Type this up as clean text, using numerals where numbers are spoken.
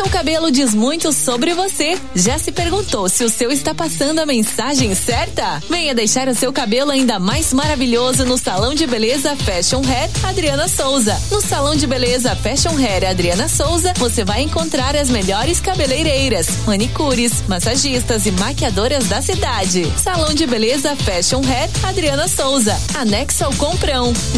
Seu cabelo diz muito sobre você. Já se perguntou se o seu está passando a mensagem certa? Venha deixar o seu cabelo ainda mais maravilhoso no Salão de Beleza Fashion Hair Adriana Souza. No Salão de Beleza Fashion Hair Adriana Souza, você vai encontrar as melhores cabeleireiras, manicures, massagistas e maquiadoras da cidade. Salão de Beleza Fashion Hair Adriana Souza, anexo ao Comprão.